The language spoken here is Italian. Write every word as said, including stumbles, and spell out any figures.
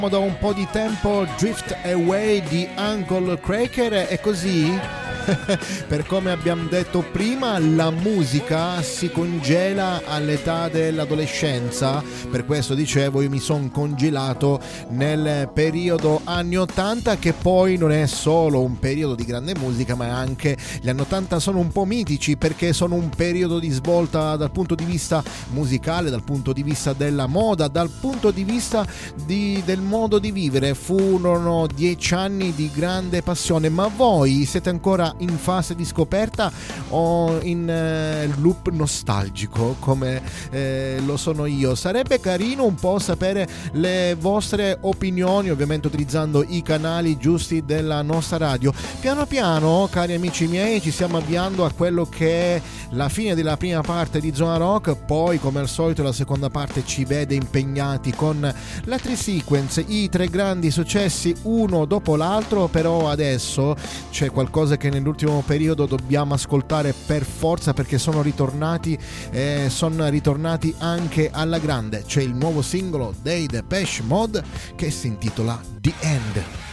Da un po' di tempo Drift Away di Uncle Kracker e così per come abbiamo detto prima la musica si congela all'età dell'adolescenza, per questo dicevo io mi sono congelato nel periodo anni ottanta, che poi non è solo un periodo di grande musica ma anche gli anni ottanta sono un po' mitici perché sono un periodo di svolta dal punto di vista musicale, dal punto di vista della moda, dal punto di vista di, del modo di vivere. Furono dieci anni di grande passione, ma voi siete ancora in fase di scoperta o in eh, loop nostalgico come eh, lo sono io? Sarebbe carino un po' sapere le vostre opinioni, ovviamente utilizzando i canali giusti della nostra radio. Piano piano, cari amici miei, ci stiamo avviando a quello che è la fine della prima parte di Zona Rock, poi come al solito la seconda parte ci vede impegnati con la Tri-Sequence, i tre grandi successi uno dopo l'altro, però adesso c'è qualcosa che nell'ultimo periodo dobbiamo ascoltare per forza perché sono ritornati e eh, sono ritornati anche alla grande. C'è il nuovo singolo dei Depeche Mode che si intitola The End.